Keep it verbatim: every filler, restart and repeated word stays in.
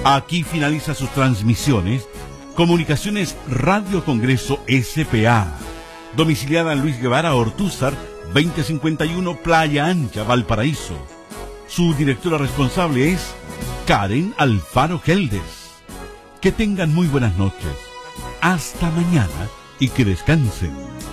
Aquí finaliza sus transmisiones Comunicaciones Radio Congreso S P A, domiciliada en Luis Guevara Ortúzar, veinte cincuenta y uno Playa Ancha, Valparaíso. Su directora responsable es Karen Alfaro Geldes. Que tengan muy buenas noches. Hasta mañana y que descansen.